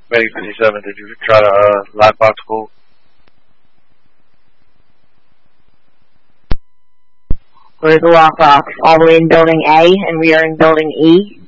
Medic 57, did you try to live box call? We're the lockbox all the way in Building A, and we are in Building E.